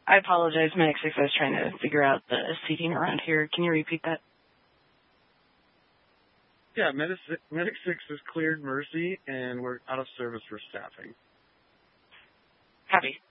I apologize. Medic 6, I was trying to figure out the seating around here. Can you repeat that? Yeah, Medic 6 has cleared Mercy, and we're out of service for staffing. Copy.